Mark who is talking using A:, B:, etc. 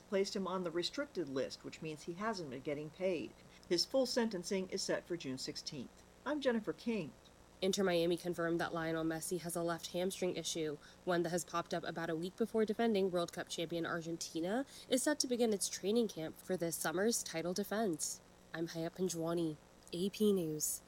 A: placed him on the restricted list, which means he hasn't been getting paid. His full sentencing is set for June 16th. I'm Jennifer King.
B: Inter Miami confirmed that Lionel Messi has a left hamstring issue, one that has popped up about a week before defending World Cup champion Argentina is set to begin its training camp for this summer's title defense. I'm Hayat Panjwani, AP News.